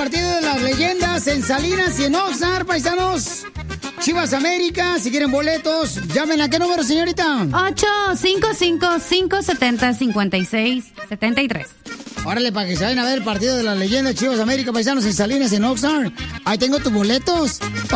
partido de las leyendas en Salinas y en Oxnard, paisanos. Chivas América, si quieren boletos, llamen a qué número, señorita. 855-570-5673. Órale, para que se vayan a ver el partido de las leyendas Chivas América, paisanos en Salinas y en Oxnard. Ahí tengo tus boletos.